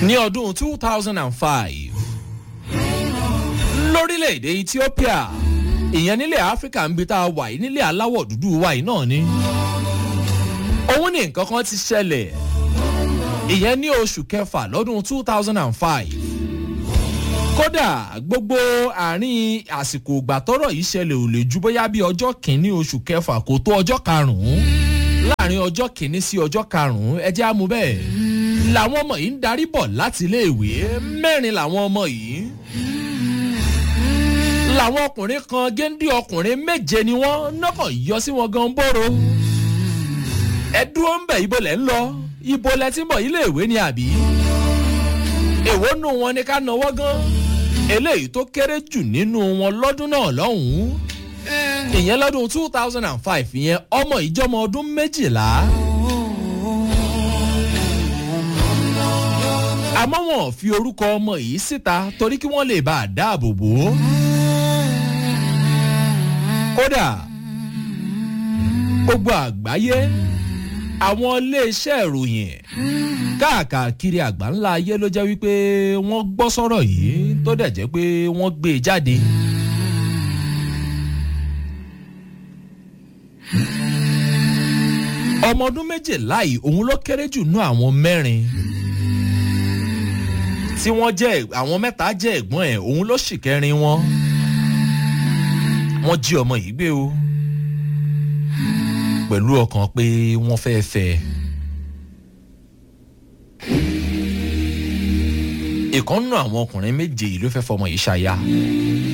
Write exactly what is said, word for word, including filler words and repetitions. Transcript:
ní ọdún two thousand five lórílẹ̀‐èdè Ethiopia ìyẹn nílẹ̀ Áfíríkà ń bi tá a wà yìí nílẹ̀ aláwọ̀ dúdú wa yìí náà ni òun ní nǹkan kan ti ṣẹlẹ̀ ìyẹn ní oṣù kẹfà lọ́dún two thousand five kódà gbogbo àárín àsìkò ìgbà tọ́rọ̀ yìí ṣẹlẹ̀ ò lè ju bóyá bí ọjọ́ kìíní oṣù kẹfà kò tó ọjọ́ karùn-ún láàrin ọjọ́ kìíní sí ọjọ́ karùn-ún ẹ jẹ́ á mú bẹ́ẹ̀ làwọn ọmọ yìí ń darí bọ̀ láti iléèwé mẹ́rin làwọn ọmọ yìí làwọn ọkùnrin kan géńdé ọkùnrin méje ni wọ́n nọ́kàn yọ sí wọn gan bóró ẹ dúró ń bẹ̀ ibo lẹ̀ ń lọ ibo lẹ ti ń bọ̀ iléèwé ni àbí èwo nù wọn ni ká náwó gan eléyìí tó kéré jù nínú wọn lọ́dún náà lọ́hùn-ún ìyẹn lọ́dún two thousand five ìyẹn ọmọ ìjọmọ ọdún méjìlá àmọ́ wọn ò fi orúkọ ọmọ yìí síta torí kí wọ́n lè bá a dáàbò bò ó kódà gbogbo àgbáyé àwọn iléeṣẹ́ ìròyìn káàkiri àgbáńlá ayé ló jẹ́ wípé wọ́n gbọ́ sọ́rọ̀ yìí tó dẹ̀ jẹ́ pé wọ́n gbé e jáde. ọmọ ọdún méjìlá yìí òun ló kéré jù nú àwọn mẹ́rin tí wọ́n jẹ́ àwọn mẹ́ta jẹ́ ẹ̀gbọ́n ẹ̀ òun ló sì kẹrin wọn. wọ́n jí ọmọ yìí gbé o pẹ̀lú ọkàn pé wọ́n fẹ́ fẹ́ ẹ. ìkan nínú àwọn ọkùnrin méje yìí ló fẹ́ fọmọ yìí ṣaya.